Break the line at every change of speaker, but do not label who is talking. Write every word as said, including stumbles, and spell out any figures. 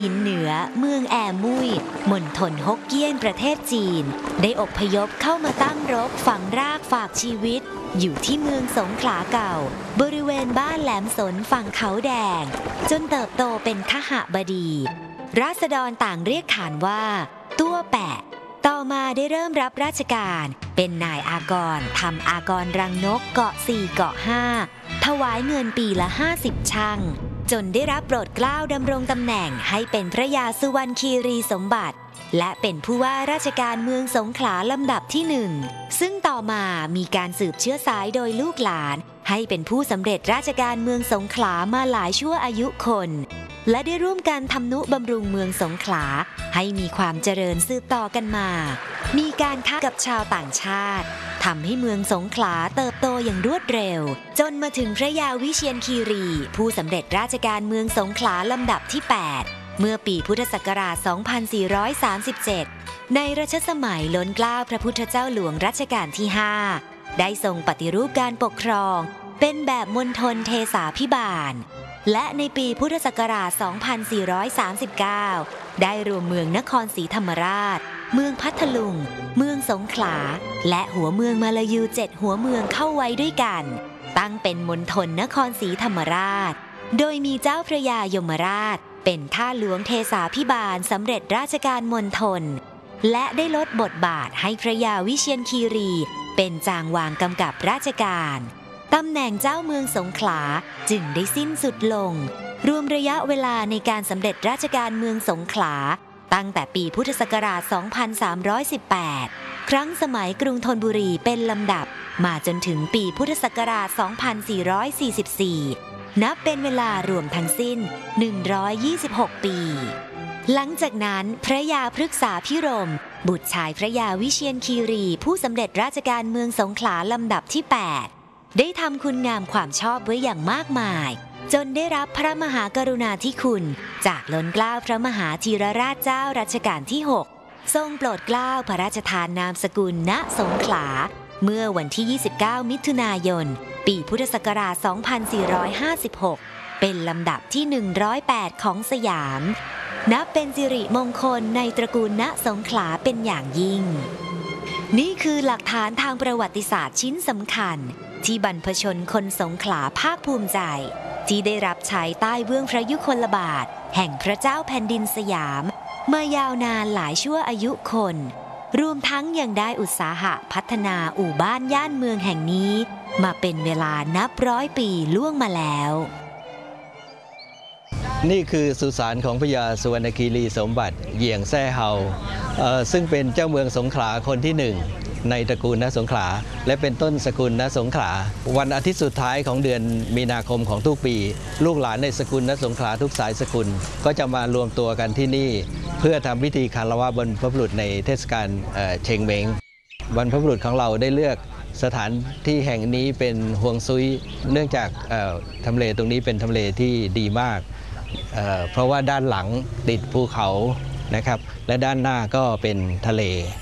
หินเหนือเมืองแอมุยมณฑลฮกเกี้ยนประเทศจีนได้อพยพเข้ามาตั้งรกฝังรากฝากชีวิตอยู่ที่เมืองสงขลาเก่าบริเวณบ้านแหลมสนฝั่งเขาแดงจนเติบโตเป็นคหบดีราษฎรต่างเรียกขานว่าตัวแปะต่อมาได้เริ่มรับราชการเป็นนายอากรทำอากรรังนกเกาะสี่เกาะห้าถวายเงินปีละห้าสิบชั่งจนได้รับโปรดเกล้าดำรงตำแหน่งให้เป็นพระยาสุวรรณคีรีสมบัติและเป็นผู้ว่าราชการเมืองสงขลาลำดับที่หนึ่งซึ่งต่อมามีการสืบเชื้อสายโดยลูกหลานให้เป็นผู้สำเร็จราชการเมืองสงขลามาหลายชั่วอายุคนและได้ร่วมกันทำนุบำรุงเมืองสงขลาให้มีความเจริญสืบต่อกันมามีการค้ากับชาวต่างชาติทำให้เมืองสงขลาเติบโตอย่างรวดเร็วจนมาถึงพระยาวิเชียรคีรีผู้สำเร็จราชการเมืองสงขลาลำดับที่แปดเมื่อปีพุทธศักราช สองพันสี่ร้อยสามสิบเจ็ด ในรัชสมัยล้นเกล้าพระพุทธเจ้าหลวงรัชกาลที่ ห้า ได้ทรงปฏิรูปการปกครองเป็นแบบมณฑลเทสาภิบาลและในปีพุทธศักราช สองพันสี่ร้อยสามสิบเก้า ได้รวมเมืองนครศรีธรรมราชเมืองพัทลุงเมืองสงขลาและหัวเมืองมาลายูเจ็ดหัวเมืองเข้าไว้ด้วยกันตั้งเป็นมณฑลนครศรีธรรมราชโดยมีเจ้าพระยายมราชเป็นข้าหลวงเทสาภิบาลสำเร็จราชการมณฑลและได้ลดบทบาทให้พระยาวิเชียรคีรีเป็นจางวางกำกับราชการตำแหน่งเจ้าเมืองสงขลาจึงได้สิ้นสุดลงรวมระยะเวลาในการสำเร็จราชการเมืองสงขลาตั้งแต่ปีพุทธศักราช สองพันสามร้อยสิบแปด ครั้งสมัยกรุงธนบุรีเป็นลำดับมาจนถึงปีพุทธศักราช สองพันสี่ร้อยสี่สิบสี่ นับเป็นเวลารวมทั้งสิ้น หนึ่งร้อยยี่สิบหก ปี หลังจากนั้นพระยาพฤกษาภิรมย์บุตรชายพระยาวิเชียรคีรีผู้สำเร็จราชการเมืองสงขลาลำดับที่ แปด ได้ทำคุณงามความชอบไว้อย่างมากมายจนได้รับพระมหากรุณาธิคุณจากล้นเกล้าพระมหาธีรราชเจ้ารัชกาลที่ หก ทรงโปรดเกล้าพระราชทานนามสกุลณสงขลาเมื่อวันที่ ยี่สิบเก้า มิถุนายน ปีพุทธศักราช สองพันสี่ร้อยห้าสิบหก เป็นลำดับที่ หนึ่งร้อยแปด ของสยามนับเป็นสิริมงคลในตระกูลณสงขลาเป็นอย่างยิ่งนี่คือหลักฐานทางประวัติศาสตร์ชิ้นสำคัญที่บรรพชนคนสงขลาภาคภูมิใจที่ได้รับใช้ใต้เบื้องพระยุคลบาทแห่งพระเจ้าแผ่นดินสยามมายาวนานหลายชั่วอายุคนรวมทั้งยังได้อุตสาหะพัฒนาอู่บ้านย่านเมืองแห่งนี้มาเป็นเวลานับร้อยปีล่วงมาแล้ว
นี่คือสุสานของพระยาสุวรรณคีรีสมบัติเหยี่ยงแซ่เฮาซึ่งเป็นเจ้าเมืองสงขลาคนที่หนึ่งในตระกูลณสงขลาและเป็นต้นสกุลณสงขลาวันอาทิตย์สุดท้ายของเดือนมีนาคมของทุกปีลูกหลานในสกุลณสงขลาทุกสายสกุลก็จะมารวมตัวกันที่นี่เพื่อทำพิธีคารวะบรรพบุรุษในเทศกาลเชงเม้งบรรพบุรุษของเราได้เลือกสถานที่แห่งนี้เป็นฮวงซุยเนื่องจากทำเลตรงนี้เป็นทำเลที่ดีมากเเพราะว่าด้านหลังติดภูเขานะครับและด้านหน้าก็เป็นทะเล